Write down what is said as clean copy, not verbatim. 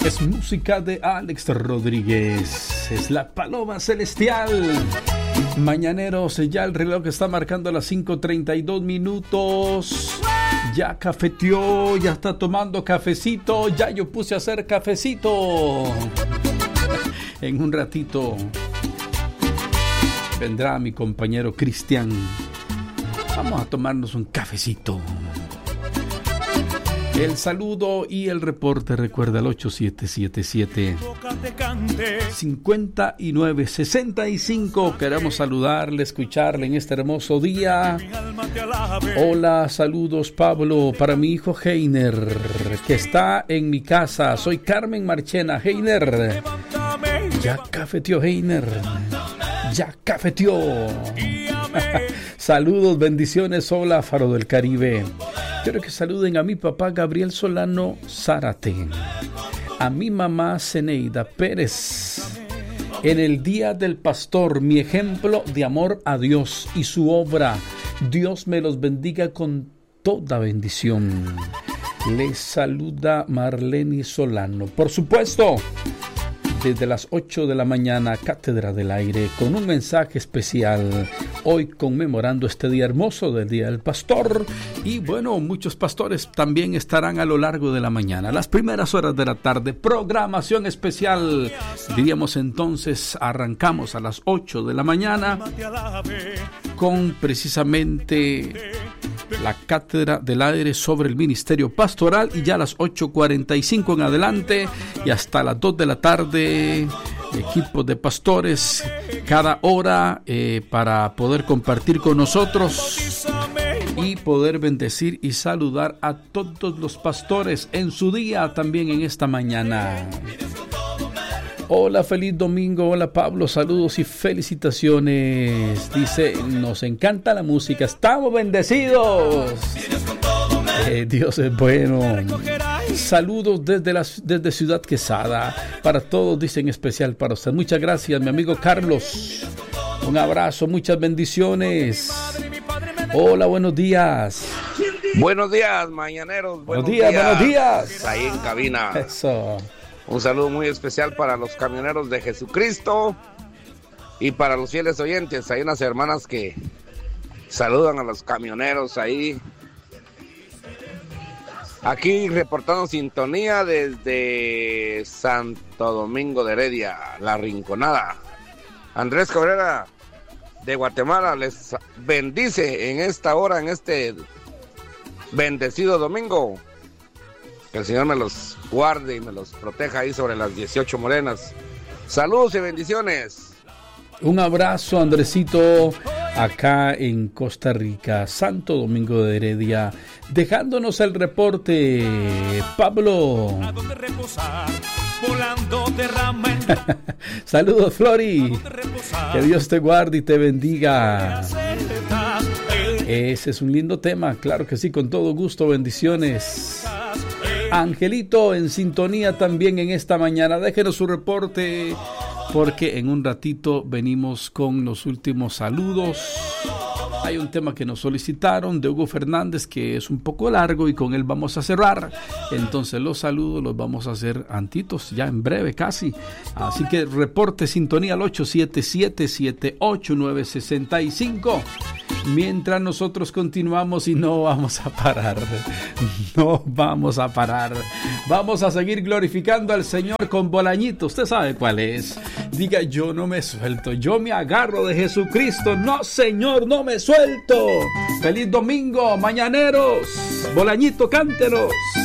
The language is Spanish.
Es música de Alex Rodríguez. Es la Paloma Celestial. Mañaneros, ya el reloj está marcando las 5:32 minutos. Ya cafeteó, ya está tomando cafecito. Ya yo puse a hacer cafecito. En un ratito vendrá mi compañero Cristian. Vamos a tomarnos un cafecito. El saludo y el reporte, recuerda el 8777-5965. Queremos saludarle, escucharle en este hermoso día. Hola, saludos Pablo, para mi hijo Heiner, que está en mi casa. Soy Carmen Marchena. Heiner, ya cafeteó Heiner. Ya cafeteó. Saludos, bendiciones. Hola, Faro del Caribe. Quiero que saluden a mi papá Gabriel Solano Zárate, a mi mamá Zeneida Pérez. En el Día del Pastor, mi ejemplo de amor a Dios y su obra. Dios me los bendiga con toda bendición. Les saluda Marlene Solano. Por supuesto, desde las 8 de la mañana, Cátedra del Aire, con un mensaje especial, hoy conmemorando este día hermoso del Día del Pastor. Y bueno, muchos pastores también estarán a lo largo de la mañana, las primeras horas de la tarde, programación especial. Diríamos entonces, arrancamos a las 8 de la mañana con precisamente la Cátedra del Aire sobre el ministerio pastoral, y ya a las 8:45 en adelante y hasta las 2 de la tarde, equipos de pastores cada hora para poder compartir con nosotros y poder bendecir y saludar a todos los pastores en su día, también en esta mañana. Hola, feliz domingo. Hola, Pablo, saludos y felicitaciones. Dice, nos encanta la música, estamos bendecidos. Dios es bueno. Saludos desde Ciudad Quesada. Para todos, dice, en especial para usted. Muchas gracias, mi amigo Carlos. Un abrazo, muchas bendiciones. Hola, buenos días. Buenos días, mañaneros. Buenos días. Ahí en cabina. Eso. Un saludo muy especial para los camioneros de Jesucristo y para los fieles oyentes. Hay unas hermanas que saludan a los camioneros ahí. Aquí reportando sintonía desde Santo Domingo de Heredia, La Rinconada. Andrés Cabrera de Guatemala les bendice en esta hora, en este bendecido domingo. Que el Señor me los guarde y me los proteja ahí sobre las 18 morenas. Saludos y bendiciones. Un abrazo, Andresito, acá en Costa Rica, Santo Domingo de Heredia, dejándonos el reporte. Pablo. Saludos, Flori. Que Dios te guarde y te bendiga. Ese es un lindo tema, claro que sí, con todo gusto, bendiciones. Angelito en sintonía también en esta mañana. Déjenos su reporte porque en un ratito venimos con los últimos saludos. Hay un tema que nos solicitaron de Hugo Fernández que es un poco largo y con él vamos a cerrar. Entonces los saludos los vamos a hacer antitos, ya en breve casi. Así que reporte sintonía al 877-789-65. Mientras nosotros continuamos y no vamos a parar. No vamos a parar. Vamos a seguir glorificando al Señor con Bolañito. Usted sabe cuál es. Diga, yo no me suelto. Yo me agarro de Jesucristo. No, Señor, no me suelto. Feliz domingo, mañaneros. Bolañito, cántenos.